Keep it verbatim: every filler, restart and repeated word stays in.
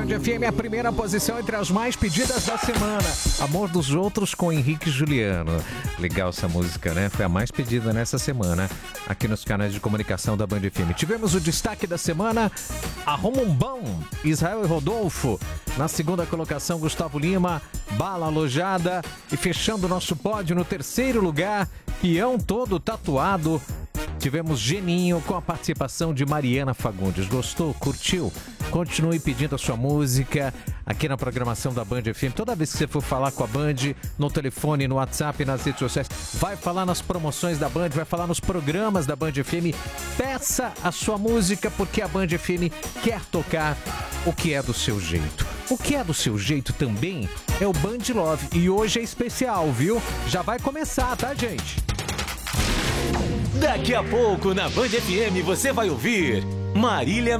Band F M, a primeira posição entre as mais pedidas da semana. Amor dos Outros com Henrique e Juliano. Legal essa música, né? Foi a mais pedida nessa semana aqui nos canais de comunicação da Band F M. Tivemos o destaque da semana, Arruma um Bom, Israel e Rodolfo. Na segunda colocação, Gustavo Lima, Bala Alojada. E fechando o nosso pódio no terceiro lugar, Peão Todo Tatuado. Tivemos Geninho com a participação de Mariana Fagundes. Gostou? Curtiu? Continue pedindo a sua música aqui na programação da Band F M. Toda vez que você for falar com a Band, no telefone, no WhatsApp, nas redes sociais, vai falar nas promoções da Band, vai falar nos programas da Band F M. Peça a sua música, porque a Band F M quer tocar o que é do seu jeito. O que é do seu jeito também é o Band Love. E hoje é especial, viu? Já vai começar, tá, gente? Daqui a pouco na Band F M você vai ouvir Marília